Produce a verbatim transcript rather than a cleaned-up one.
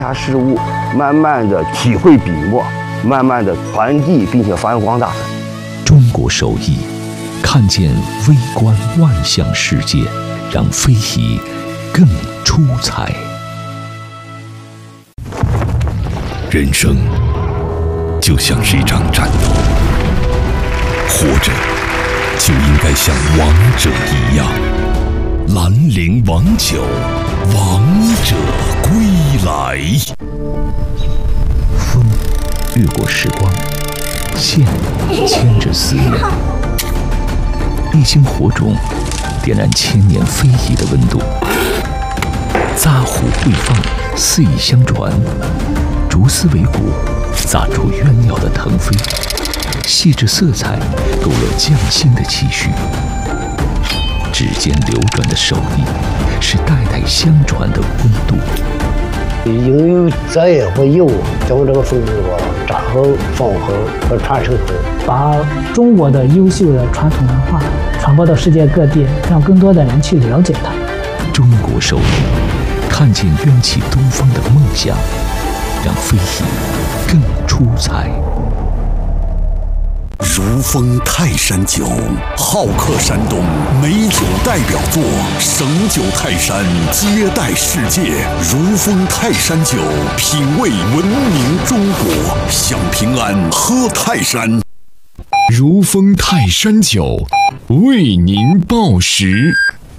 它事物慢慢的体会笔墨，慢慢的传递并且发扬光大。 中国手艺，看见微观万象世界，让非遗更出彩。人生就像是一场战斗，活着就应该像王者一样。兰陵王酒，王者归来。风掠过时光，线牵着思念，一星火种点燃千年非遗的温度。扎虎会放，四艺相传，竹丝为骨，砸出鸳鸟的腾飞。细致色彩勾勒匠心的期许，指尖流转的手艺是代代相传的温度。 应有则业和有将这个风俗扎好、放好和传承好， 把中国的优秀的传统文化传播到世界各地，让更多的人去了解它。 中国手艺，看见缘起东方的梦想，让非遗更出彩。 如风泰山酒，好客山东美酒代表作，省酒泰山接待世界。如风泰山酒，品味文明中国，享平安，喝泰山。 如风泰山酒，为您报时。